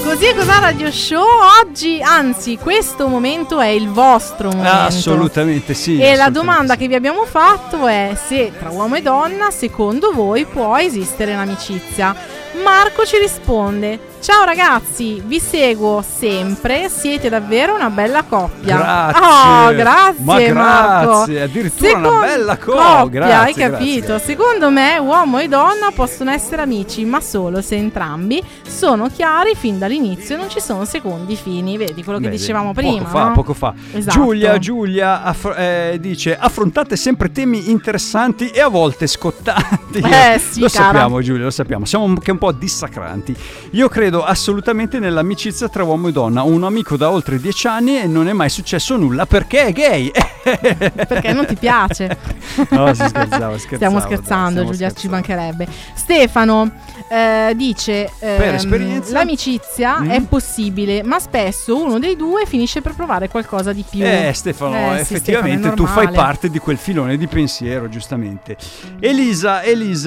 Così è Cos'ha Radio Show oggi, anzi questo momento è il vostro momento. Assolutamente sì. E la domanda che vi abbiamo fatto è se tra uomo e donna secondo voi può esistere l'amicizia. Marco ci risponde: ciao ragazzi, vi seguo sempre, siete davvero una bella coppia. Grazie. Oh, grazie, ma Marco. grazie, addirittura una bella coppia, grazie, hai capito? Grazie. Secondo me uomo e donna possono essere amici, ma solo se entrambi sono chiari fin dall'inizio e non ci sono secondi fini. Vedi quello che dicevamo prima, poco fa. Esatto. Giulia dice: affrontate sempre temi interessanti e a volte scottanti. Sì, lo cara. sappiamo, Giulia, lo sappiamo. Siamo anche un po' dissacranti. Io credo assolutamente nell'amicizia tra uomo e donna. Ho un amico da oltre 10 anni e non è mai successo nulla perché è gay. Perché non ti piace? No, si scherzava. Stiamo scherzando, Giulia, ci mancherebbe. Stefano dice: per esperienza l'amicizia è possibile, ma spesso uno dei due finisce per provare qualcosa di più. Stefano, sì, effettivamente Stefano, tu fai parte di quel filone di pensiero, giustamente. Elisa,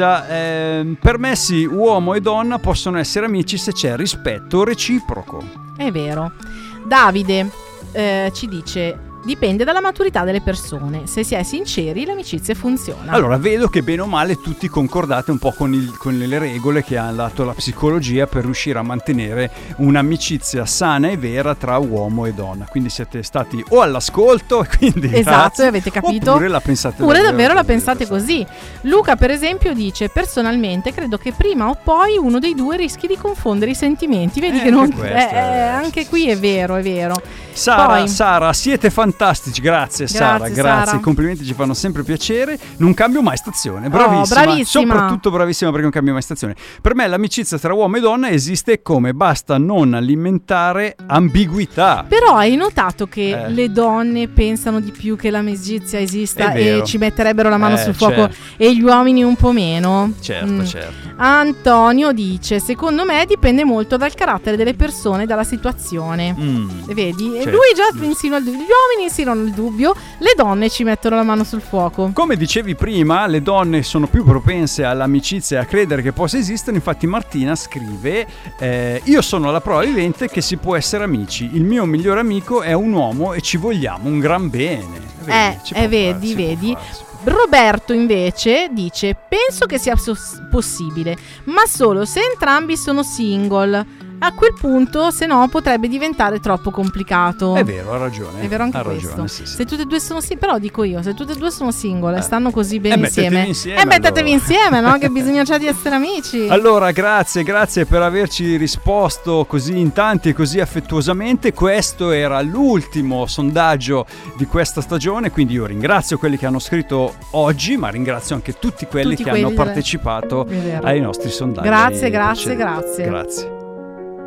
per me sì, uomo e donna possono essere amici se c'è rispetto reciproco. È vero. Davide ci dice: dipende dalla maturità delle persone. Se si è sinceri, l'amicizia funziona. Allora, vedo che bene o male tutti concordate un po' con le regole che ha dato la psicologia per riuscire a mantenere un'amicizia sana e vera tra uomo e donna. Quindi siete stati o all'ascolto, quindi esatto, e avete capito, oppure la pensate davvero la pensate così. Luca, per esempio, dice: personalmente credo che prima o poi uno dei due rischi di confondere i sentimenti. Vedi che non anche qui è vero. Sara, siete fantastici, grazie Sara, grazie. I complimenti ci fanno sempre piacere. Non cambio mai stazione, bravissima. Soprattutto bravissima perché non cambio mai stazione. Per me l'amicizia tra uomo e donna esiste come basta non alimentare ambiguità. Però hai notato che le donne pensano di più che l'amicizia esista e ci metterebbero la mano sul fuoco, certo. E gli uomini un po' meno? Certo. Antonio dice: secondo me dipende molto dal carattere delle persone e dalla situazione. Vedi? Certo. Lui già insinua il dubbio. Gli uomini insinuano il dubbio, le donne ci mettono la mano sul fuoco. Come dicevi prima, le donne sono più propense all'amicizia e a credere che possa esistere. Infatti Martina scrive: io sono la prova vivente che si può essere amici. Il mio migliore amico è un uomo e ci vogliamo un gran bene. Vedi. Roberto invece dice: penso che sia possibile, ma solo se entrambi sono single. A quel punto, se no, potrebbe diventare troppo complicato. È vero, ha ragione. È vero anche questo. Sì. Se tutte e due sono però dico io, se tutte e due sono single e stanno così bene insieme, mettetevi insieme, no? Che bisogna già di essere amici. Allora, grazie per averci risposto così in tanti e così affettuosamente. Questo era l'ultimo sondaggio di questa stagione, quindi io ringrazio quelli che hanno scritto oggi, ma ringrazio anche tutti quelli che hanno partecipato ai nostri sondaggi. Grazie.